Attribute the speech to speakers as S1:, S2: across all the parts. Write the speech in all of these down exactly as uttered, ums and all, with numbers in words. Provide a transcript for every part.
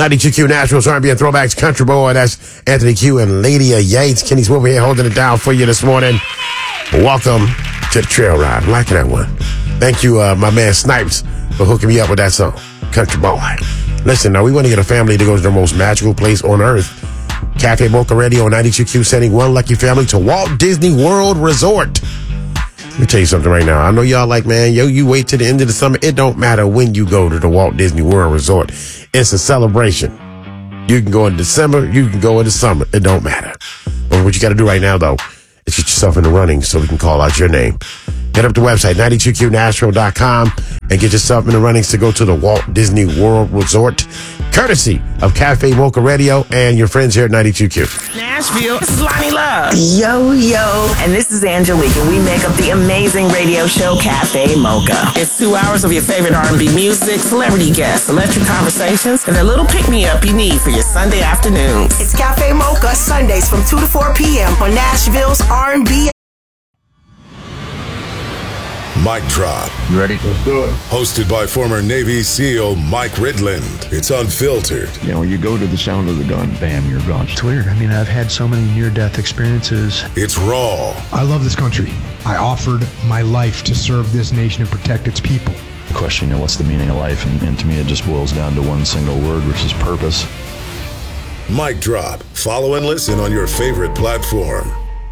S1: ninety-two Q Naturals, R and B and Throwbacks, Country Boy. That's Anthony Q and Lydia Yates. Kenny's over here holding it down for you this morning. Welcome to the trail ride. I'm liking that one. Thank you, uh, my man Snipes, for hooking me up with that song, Country Boy. Listen, now we want to get a family to go to the most magical place on earth. Cafe Mocha Radio on ninety-two Q sending one lucky family to Walt Disney World Resort. Let me tell you something right now. I know y'all like, man, yo, you wait till the end of the summer. It don't matter when you go to the Walt Disney World Resort. It's a celebration. You can go in December. You can go in the summer. It don't matter. But what you got to do right now, though, is get yourself in the running so we can call out your name. Head up to the website, ninety-two Q natural dot com, and get yourself in the runnings to go to the Walt Disney World Resort, courtesy of Cafe Mocha Radio and your friends here at ninety-two Q.
S2: Nashville, this is Lonnie Love.
S3: Yo, yo. And this is Angelique, and we make up the amazing radio show Cafe Mocha.
S2: It's two hours of your favorite R and B music, celebrity guests, electric conversations, and a little pick-me-up you need for your Sunday afternoons.
S4: It's Cafe Mocha, Sundays from two to four p.m. on Nashville's R and B.
S5: Mic Drop.
S6: You ready? Let's do it.
S5: Hosted by former Navy SEAL Mike Ridland. It's unfiltered.
S6: You know, you go to the sound of the gun, bam, you're gone.
S7: It's weird. I mean, I've had so many near-death experiences.
S5: It's raw.
S8: I love this country. I offered my life to serve this nation and protect its people.
S6: The question, you know, what's the meaning of life? And, and to me, it just boils down to one single word, which is purpose.
S5: Mic Drop. Follow and listen on your favorite platform.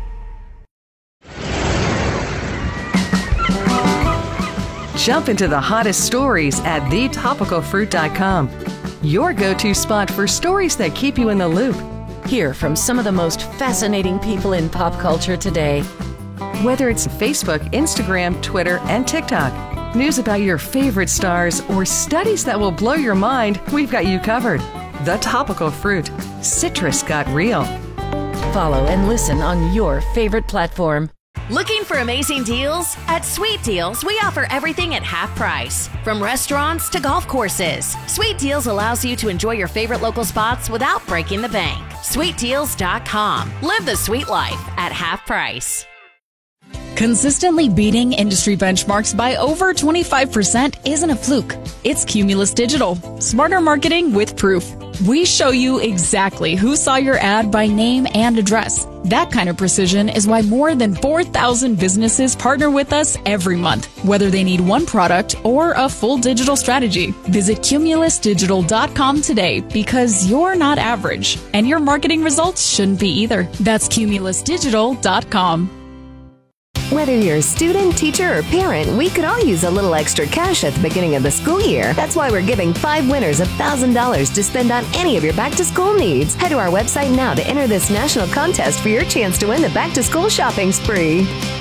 S9: Jump into the hottest stories at the topical fruit dot com. Your go-to spot for stories that keep you in the loop.
S10: Hear from some of the most fascinating people in pop culture today.
S9: Whether it's Facebook, Instagram, Twitter, and TikTok, news about your favorite stars, or studies that will blow your mind, we've got you covered. The Topical Fruit. Citrus got real.
S10: Follow and listen on your favorite platform.
S11: Looking for amazing deals? At Sweet Deals, we offer everything at half price. From restaurants to golf courses, Sweet Deals allows you to enjoy your favorite local spots without breaking the bank. sweet deals dot com. Live the sweet life at half price.
S12: Consistently beating industry benchmarks by over twenty-five percent isn't a fluke. It's Cumulus Digital. Smarter marketing with proof. We show you exactly who saw your ad by name and address. That kind of precision is why more than four thousand businesses partner with us every month, whether they need one product or a full digital strategy. Visit cumulus digital dot com today, because you're not average, and your marketing results shouldn't be either. That's cumulus digital dot com.
S13: Whether you're a student, teacher, or parent, we could all use a little extra cash at the beginning of the school year. That's why we're giving five winners one thousand dollars to spend on any of your back-to-school needs. Head to our website now to enter this national contest for your chance to win the back-to-school shopping spree.